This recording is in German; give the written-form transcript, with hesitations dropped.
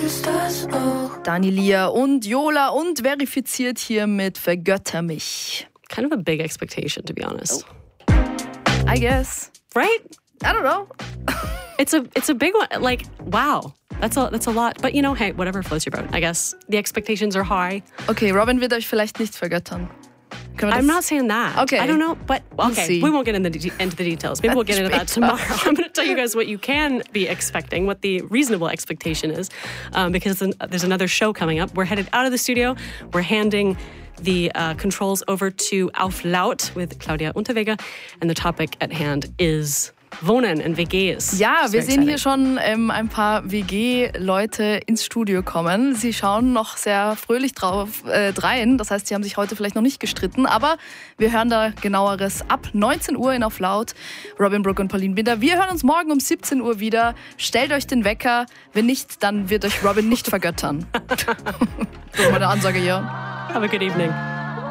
Dani Lia und Yola und verifiziert hier mit Vergötter mich. Kind of a big expectation, to be honest. I guess. Right? I don't know. It's a big one. Like, wow. That's a lot. But you know, hey, whatever floats your boat. I guess the expectations are high. Okay, Robin wird euch vielleicht nicht vergöttern. I'm not saying that. Okay. I don't know, but okay, we won't get into the details. Maybe we'll get into that tomorrow. I'm going to tell you guys what you can be expecting, what the reasonable expectation is, because there's another show coming up. We're headed out of the studio. We're handing the controls over to Auf Laut with Claudia Unterweger, and the topic at hand is Wohnen in WGs. Ja, wir sehen hier schon ein paar WG-Leute ins Studio kommen. Sie schauen noch sehr fröhlich drein. Das heißt, sie haben sich heute vielleicht noch nicht gestritten. Aber wir hören da genaueres ab 19 Uhr in Auf Laut. Robin Brook und Pauline Binder. Wir hören uns morgen um 17 Uhr wieder. Stellt euch den Wecker. Wenn nicht, dann wird euch Robin nicht vergöttern. Das ist meine Ansage hier. Have a good evening.